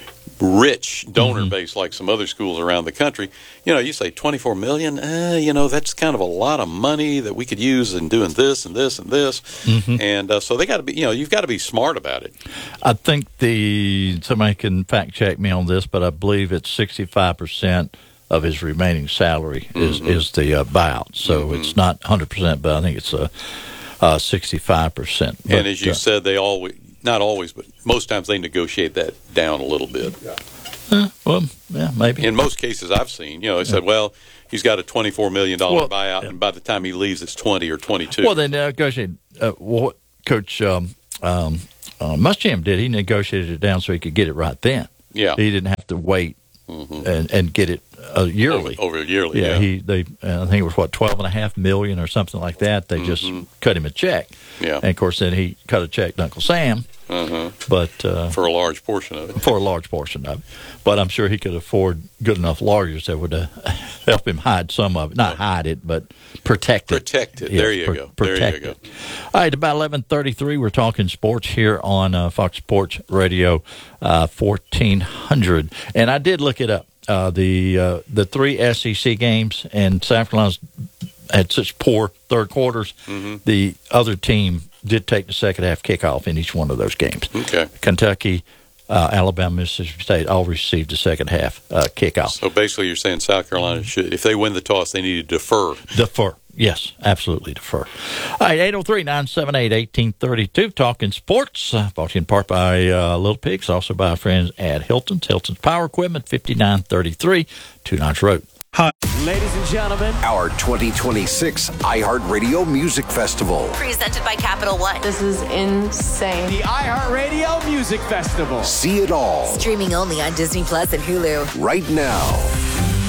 rich donor mm-hmm. base like some other schools around the country. You know, you say twenty-four million dollars, eh, you know, that's kind of a lot of money that we could use in doing this and this and this. Mm-hmm. And uh, so they got to be, you know, you've got to be smart about it. I think the, somebody can fact check me on this, but I believe it's sixty-five percent of his remaining salary is, mm-hmm. is the uh, buyout. So mm-hmm. it's not one hundred percent, but I think it's a, uh, sixty-five percent. But, and as you uh, said, they always, not always, but most times they negotiate that down a little bit. Uh, well, yeah, maybe. In most cases I've seen, you know, they said, yeah. well, he's got a twenty-four million dollars well, buyout, yeah. and by the time he leaves, it's twenty or twenty-two. Well, they negotiated. Uh, what Coach um, um, uh, Muschamp did, he negotiated it down so he could get it right then. Yeah. He didn't have to wait mm-hmm. and, and get it uh, yearly. Over, over yearly, yeah. yeah. He, they, uh, I think it was, what, twelve and a half million or something like that. They mm-hmm. just cut him a check. Yeah. And, of course, then he cut a check to Uncle Sam. Uh-huh. But uh, for a large portion of it. For a large portion of it. But I'm sure he could afford good enough lawyers that would uh, help him hide some of it. Not hide it, but protect it. Protect it. Yes, there you pr- go. Protect there you go. It. All right, about eleven thirty-three, we're talking sports here on uh, Fox Sports Radio uh, fourteen hundred. And I did look it up. Uh, the uh, the three S E C games, and South Carolina's had such poor third quarters, mm-hmm. the other team did take the second half kickoff in each one of those games. Okay. Kentucky, uh, Alabama, Mississippi State all received the second half uh, kickoff. So basically you're saying South Carolina should, if they win the toss, they need to defer. Defer. Yes, absolutely defer. All right, eight oh three, nine seven eight, one eight three two, talking sports. Uh, brought to you in part by uh, Little Pigs, also by our friends at Hilton's. Hilton's Power Equipment, fifty-nine thirty-three, Two Notch Road. Hi. Ladies and gentlemen, our twenty twenty-six iHeartRadio Music Festival. Presented by Capital One. This is insane. The iHeartRadio Music Festival. See it all. Streaming only on Disney Plus and Hulu. Right now.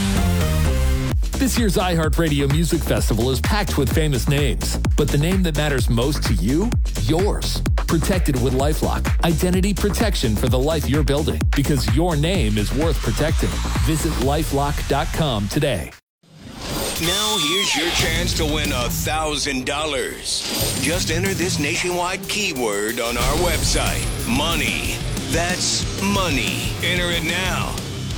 This year's iHeartRadio Music Festival is packed with famous names, but the name that matters most to you? Yours. Protected with LifeLock. Identity protection for the life you're building, because your name is worth protecting. Visit lifelock dot com today. Now here's your chance to win one thousand dollars. Just enter this nationwide keyword on our website. Money. That's money. Enter it now.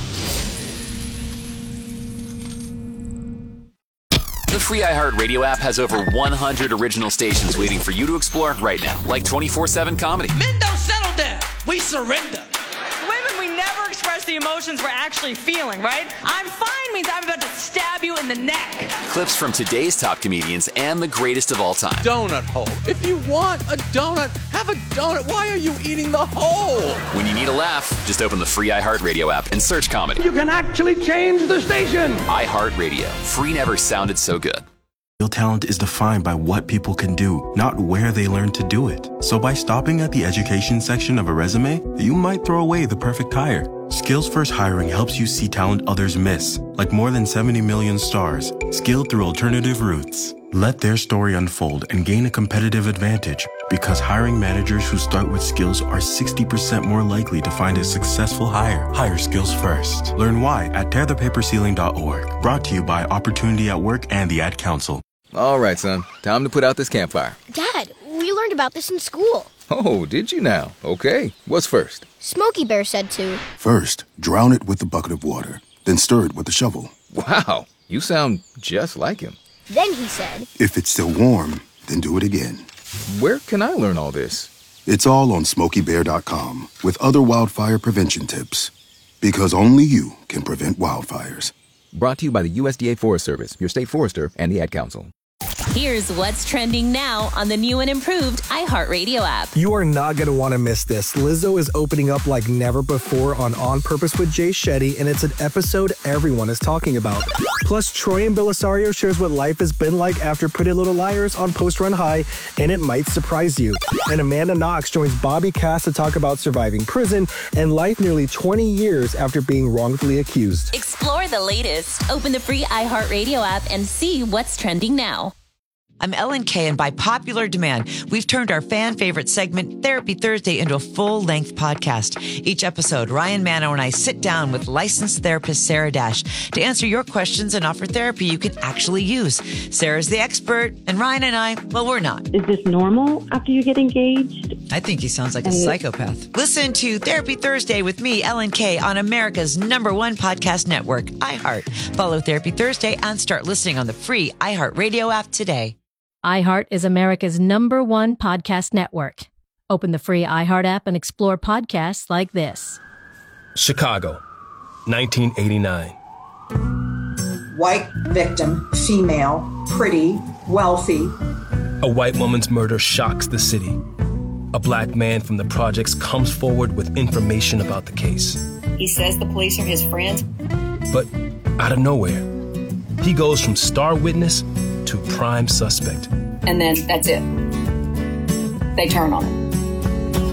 The free iHeartRadio app has over one hundred original stations waiting for you to explore right now, like twenty-four seven comedy. Men don't settle down. We surrender. Women, we never express the emotions we're actually feeling, right? I'm fine means I'm about to stab you in the neck. Clips from today's top comedians and the greatest of all time. Donut hole. If you want a donut, have a donut. Why are you eating the hole? When you need a laugh, just open the free iHeartRadio app and search comedy. You can actually change the station. iHeartRadio. Free never sounded so good. Real talent is defined by what people can do, not where they learn to do it. So by stopping at the education section of a resume, you might throw away the perfect hire. Skills First Hiring helps you see talent others miss, like more than seventy million stars, skilled through alternative routes. Let their story unfold and gain a competitive advantage, because hiring managers who start with skills are sixty percent more likely to find a successful hire. Hire skills first. Learn why at tear the paper ceiling dot org. Brought to you by Opportunity at Work and the Ad Council. All right, son. Time to put out this campfire. Dad, we learned about this in school. Oh, did you now? Okay. What's first? Smokey Bear said to. First, drown it with a bucket of water. Then stir it with a shovel. Wow. You sound just like him. Then he said. If it's still warm, then do it again. Where can I learn all this? It's all on smokey bear dot com with other wildfire prevention tips. Because only you can prevent wildfires. Brought to you by the U S D A Forest Service, your state forester, and the Ad Council. Here's what's trending now on the new and improved iHeartRadio app. You are not going to want to miss this. Lizzo is opening up like never before on On Purpose with Jay Shetty, and it's an episode everyone is talking about. Plus, Troy and Belisario shares what life has been like after Pretty Little Liars on Post Run High, and it might surprise you. And Amanda Knox joins Bobby Cass to talk about surviving prison and life nearly twenty years after being wrongfully accused. Explore the latest. Open the free iHeartRadio app and see what's trending now. I'm Ellen Kay, and by popular demand, we've turned our fan favorite segment, Therapy Thursday, into a full-length podcast. Each episode, Ryan Mano and I sit down with licensed therapist Sarah Dash to answer your questions and offer therapy you can actually use. Sarah's the expert, and Ryan and I, well, we're not. Is this normal after you get engaged? I think he sounds like a psychopath. Listen to Therapy Thursday with me, Ellen Kay, on America's number one podcast network, iHeart. Follow Therapy Thursday and start listening on the free iHeartRadio app today. iHeart is America's number one podcast network. Open the free iHeart app and explore podcasts like this. Chicago, nineteen eighty-nine. White victim, female, pretty, wealthy. A white woman's murder shocks the city. A black man from the projects comes forward with information about the case. He says the police are his friends. But out of nowhere, he goes from star witness to prime suspect. And then that's it. They turn on him.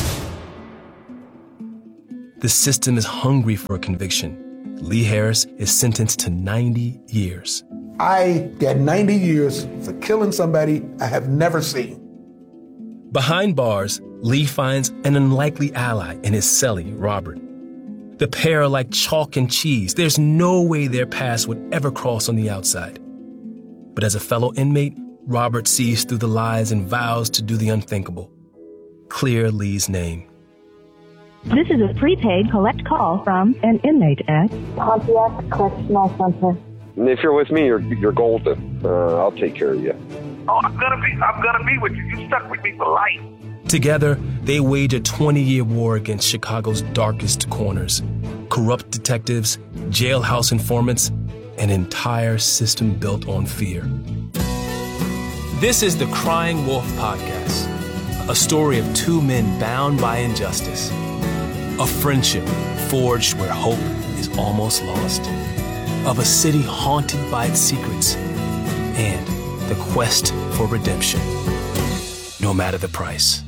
The system is hungry for a conviction. Lee Harris is sentenced to ninety years. I get ninety years for killing somebody I have never seen. Behind bars, Lee finds an unlikely ally in his cellie, Robert. The pair are like chalk and cheese. There's no way their paths would ever cross on the outside. But as a fellow inmate, Robert sees through the lies and vows to do the unthinkable. Clear Lee's name. This is a prepaid collect call from an inmate at Pontiac Correctional Center. If you're with me, you're you're golden. Uh, I'll take care of you. Oh, I'm gonna be I'm gonna be with you. You stuck with me for life. Together, they wage a twenty-year war against Chicago's darkest corners. Corrupt detectives, jailhouse informants, an entire system built on fear. This is the Crying Wolf Podcast, a story of two men bound by injustice, a friendship forged where hope is almost lost, of a city haunted by its secrets, and the quest for redemption, no matter the price.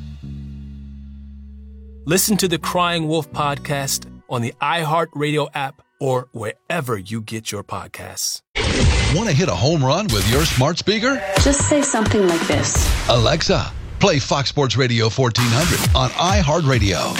Listen to the Crying Wolf Podcast on the iHeartRadio app or wherever you get your podcasts. Want to hit a home run with your smart speaker? Just say something like this. Alexa, play Fox Sports Radio fourteen hundred on iHeartRadio.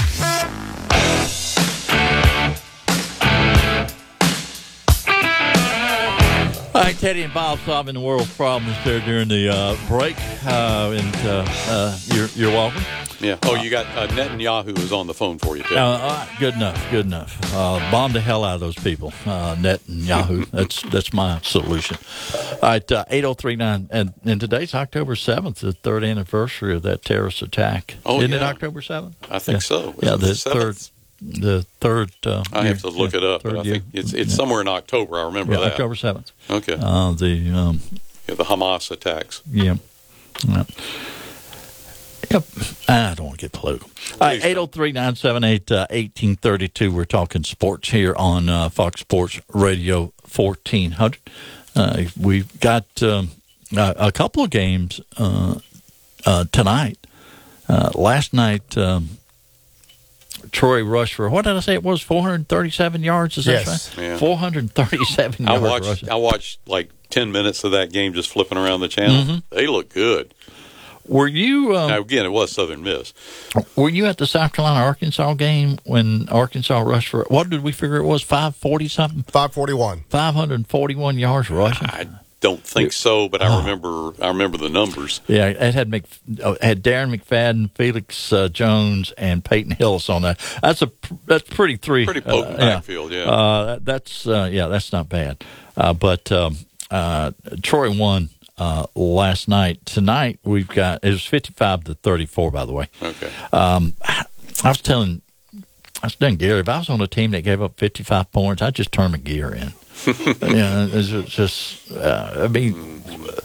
All right, Teddy and Bob solving the world's problems there during the uh, break, uh, and uh, uh, you're you're welcome. Yeah. Oh, you got uh, Netanyahu is on the phone for you, too. Uh, uh, good enough. Good enough. Uh, bomb the hell out of those people. Uh, Netanyahu. that's that's my solution. All right, uh, eight oh three nine, and, and today's October seventh, the third anniversary of that terrorist attack. Oh, Isn't yeah. it October seventh? I think yeah. so. Yeah, the, the third. The third. Uh, I have to look yeah, it up, but I think it's it's yeah. somewhere in October. I remember yeah, that. October seventh. Okay. Uh, the um, yeah, the Hamas attacks. Yeah. yeah. Yep. I don't want to get political. All right, eight oh three, nine seven eight, eighteen thirty-two. We're talking sports here on uh, Fox Sports Radio fourteen hundred. Uh, we've got um, a, a couple of games uh, uh, tonight. Uh, last night, um, Troy rushed for, what did I say it was, four hundred thirty-seven yards? Is that yes. right? Yeah. four hundred thirty-seven I yards watched, rushing. I watched like ten minutes of that game just flipping around the channel. Mm-hmm. They look good. Were you... Um, now, again, it was Southern Miss. Were you at the South Carolina-Arkansas game when Arkansas rushed for, what did we figure it was, five forty something? five forty-one. five hundred forty-one yards rushing? I don't think so, but I remember I remember the numbers. Yeah, it had Mc, it had Darren McFadden, Felix uh, Jones, and Peyton Hillis on that. That's a that's pretty three. Pretty potent uh, backfield, yeah. Uh, that, that's uh, yeah, that's not bad. Uh, but um, uh, Troy won uh, last night. Tonight we've got, it was fifty-five to thirty-four, by the way. Okay. Um, I was telling, I was telling Gary, if I was on a team that gave up fifty-five points, I'd just turn my gear in. Yeah, it's just, uh, I mean,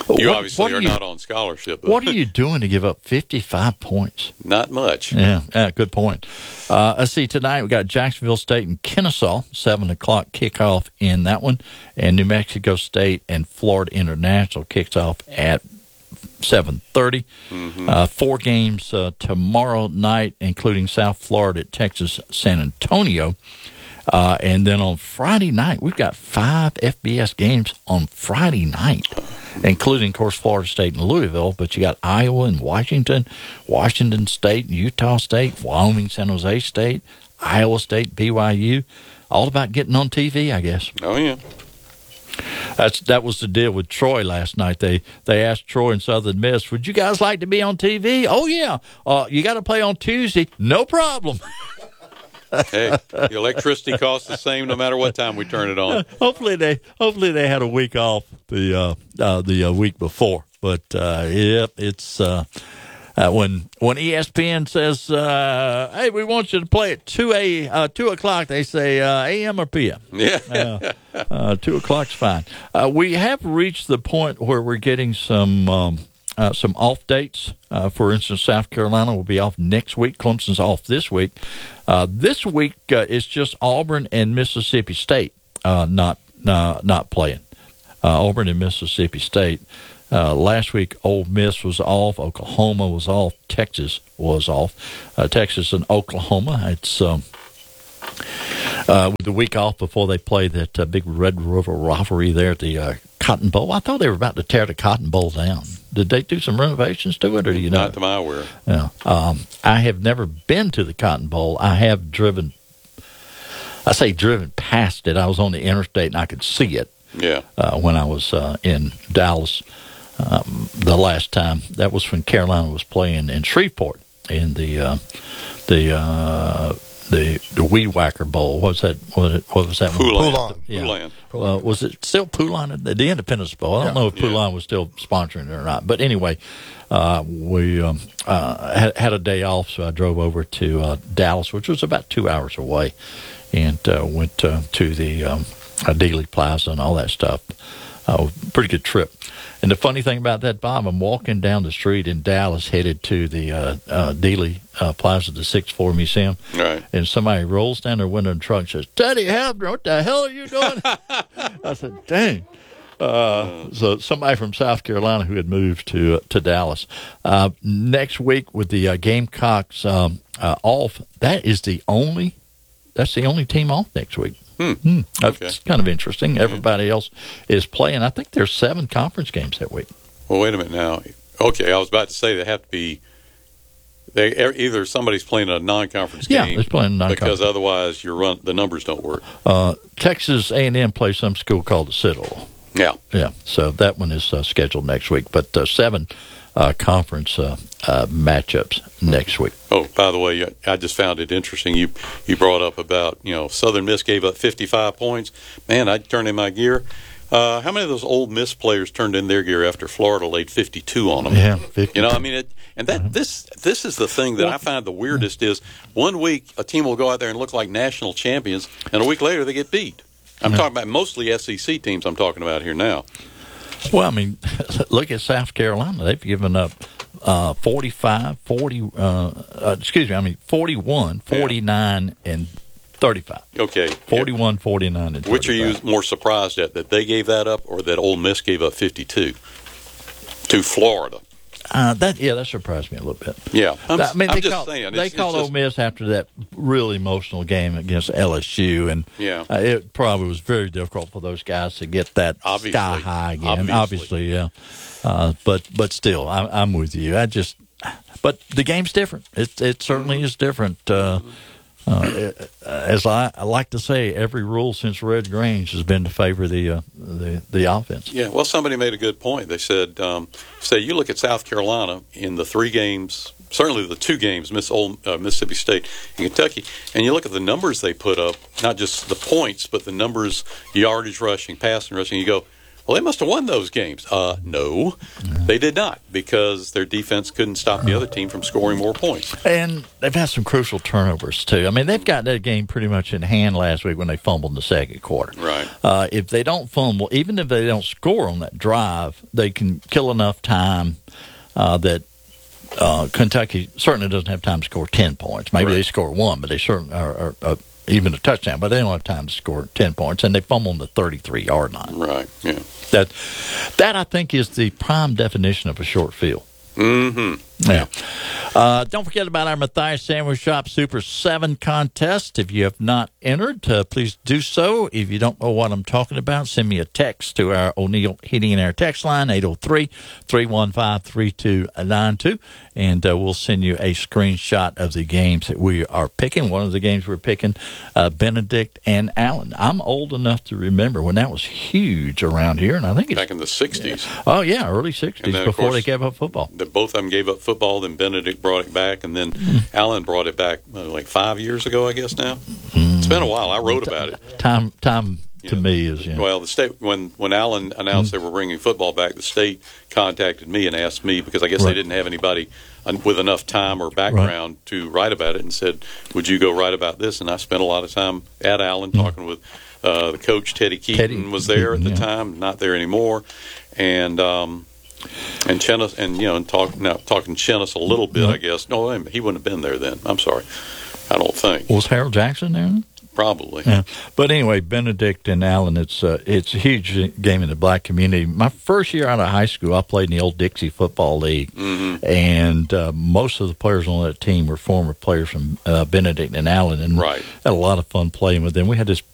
You what, obviously what are, are you, not on scholarship. But what are you doing to give up fifty-five points? Not much. Yeah, yeah good point. Uh, let's see, tonight we got Jacksonville State and Kennesaw, seven o'clock kickoff in that one. And New Mexico State and Florida International kicks off at seven thirty. Mm-hmm. Uh, four games uh, tomorrow night, including South Florida at Texas San Antonio. Uh, and then on Friday night, we've got five F B S games on Friday night, including, of course, Florida State and Louisville. But you got Iowa and Washington, Washington State and Utah State, Wyoming, San Jose State, Iowa State, B Y U. All about getting on T V, I guess. Oh, yeah. That's that was the deal with Troy last night. They they asked Troy and Southern Miss, would you guys like to be on T V? Oh, yeah. Uh, you got to play on Tuesday. No problem. Hey, the electricity costs the same no matter what time we turn it on. Hopefully they hopefully they had a week off the uh, uh, the uh, week before. But uh, yeah, it's uh, uh, when when E S P N says, uh, "Hey, we want you to play at two a uh, two o'clock," they say uh, A M or P M. Yeah, uh, uh, two o'clock's fine. Uh, we have reached the point where we're getting some. Um, Uh, some off dates. Uh, for instance, South Carolina will be off next week. Clemson's off this week. Uh, this week uh, it's just Auburn and Mississippi State uh, not uh, not playing. Uh, Auburn and Mississippi State. Uh, last week, Ole Miss was off. Oklahoma was off. Texas was off. Uh, Texas and Oklahoma. It's um, uh, with the week off before they play that uh, big Red River rivalry there at the uh, Cotton Bowl. I thought they were about to tear the Cotton Bowl down. Did they do some renovations to it, or do you know? Not to my aware. Yeah. Um, I have never been to the Cotton Bowl. I have driven, I say driven past it. I was on the interstate, and I could see it. Yeah. Uh, when I was uh, in Dallas um, the last time. That was when Carolina was playing in Shreveport in the uh, the uh, the the Weed Whacker Bowl. What was that? What was, it, what was that? Poulan. One? Yeah. Poulan. Uh, was it still Poulan? The, the Independence Bowl. I don't Yeah. know if Poulan Yeah. was still sponsoring it or not. But anyway, uh, we um, uh, had, had a day off, so I drove over to uh, Dallas, which was about two hours away, and uh, went uh, to the um, uh, Dealey Plaza and all that stuff. Uh, pretty good trip. And the funny thing about that, Bob, I'm walking down the street in Dallas, headed to the uh, uh, Dealey uh, Plaza, the sixth floor museum. Right. And somebody rolls down their window in the truck and says, Teddy Hebner, what the hell are you doing? I said, dang. Uh, so somebody from South Carolina who had moved to uh, to Dallas. Uh, next week with the uh, Gamecocks um, uh, off, that is the only, that's the only team off next week. Hmm. Hmm. That's Okay. kind of interesting. Everybody else is playing. I think there's seven conference games that week. Well, wait a minute now. Okay, I was about to say they have to be. They either somebody's playing a non-conference Yeah, game, they're playing a non-conference. because otherwise your run the numbers don't work. Uh, Texas A and M plays some school called the Citadel. Yeah, Yeah, so that one is uh, scheduled next week. But uh, seven uh, conference uh, uh, matchups next week. Oh, by the way, I just found it interesting. You you brought up about, you know, Southern Miss gave up fifty-five points. Man, I'd turn in my gear. Uh, how many of those Ole Miss players turned in their gear after Florida laid fifty-two on them? Yeah, fifty-two. You know, I mean, it, and that this this is the thing that I find the weirdest is one week a team will go out there and look like national champions, and a week later they get beat. I'm talking about mostly S E C teams I'm talking about here now. Well, I mean, look at South Carolina. They've given up uh, forty-five, forty, uh, uh, excuse me, I mean, forty-one, forty-nine, and thirty-five. Okay. forty-one, forty-nine, and thirty-five. Which are you more surprised at, that they gave that up or that Ole Miss gave up fifty-two to Florida? Uh, that yeah, that surprised me a little bit. Yeah, I'm, I mean, I'm they just called, saying. They it's, called it's Ole just, Miss after that really emotional game against L S U, and Yeah. uh, it probably was very difficult for those guys to get that Obviously. sky high again. Obviously. Obviously, yeah. Uh, but but still, I, I'm with you. I just, but the game's different. It it certainly is different. Uh, uh, as I, I like to say, every rule since Red Grange has been to favor the uh, the the offense. Yeah, well, somebody made a good point. They said, um, say you look at South Carolina in the three games, certainly the two games, Miss Old, uh, Mississippi State and Kentucky, and you look at the numbers they put up, not just the points, but the numbers, yardage rushing, passing rushing. You go, well, they must have won those games. Uh, no, they did not, because their defense couldn't stop the other team from scoring more points. And they've had some crucial turnovers, too. I mean, they've got that game pretty much in hand last week when they fumbled in the second quarter. Right. Uh, if they don't fumble, even if they don't score on that drive, they can kill enough time uh, that uh, Kentucky certainly doesn't have time to score ten points. Maybe right. they score one, but they certainly are, are, are even a touchdown, but they don't have time to score ten points, and they fumble on the thirty-three-yard line. Right, yeah. That, that I think, is the prime definition of a short field. Mm-hmm. Yeah. Uh, don't forget about our Matthias Sandwich Shop Super seven contest. If you have not entered, uh, please do so. If you don't know what I'm talking about, send me a text to our O'Neill Heating and Air text line, eight oh three, three one five, three two nine two, and uh, we'll send you a screenshot of the games that we are picking. One of the games we're picking, uh, Benedict and Allen. I'm old enough to remember when that was huge around here, and I think it's back in the sixties. Oh, yeah, early sixties, then, before course, they gave up football. The, both of them gave up football, then Benedict brought it back, and then mm. Allen brought it back uh, like five years ago, I guess now. Mm. It's been a while. I wrote about it. Time time you to know, me is, yeah. Well, the state, when, when Allen announced mm. they were bringing football back, the state contacted me and asked me, because I guess right. they didn't have anybody with enough time or background right. to write about it, and said, would you go write about this? And I spent a lot of time at Allen mm. talking with uh, the coach, Teddy Keaton, Teddy was there Keaton, at the yeah. time, not there anymore. And, um, And Chennis, and you know, and talk, now talking Chennis a little bit, I guess. No, he wouldn't have been there then. I'm sorry, I don't think. Was Harold Jackson there? Probably. Yeah. But anyway, Benedict and Allen, it's uh, it's a huge game in the black community. My first year out of high school, I played in the old Dixie Football League, mm-hmm. and uh, most of the players on that team were former players from uh, Benedict and Allen, and right. had a lot of fun playing with them. We had this